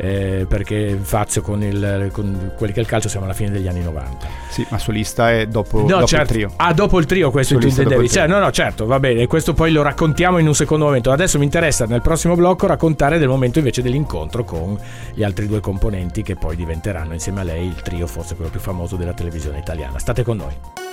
perché Fazio con quelli che è il calcio siamo alla fine degli anni 90. Sì, ma solista è dopo certo. il trio. Ah, dopo il trio, questo tu intendevi. No, certo, va bene, questo poi lo raccontiamo in un secondo momento. Adesso mi interessa nel prossimo blocco raccontare del momento invece dell'incontro con gli altri due componenti che poi diventeranno insieme a lei il trio, forse quello più famoso della televisione italiana. State con noi.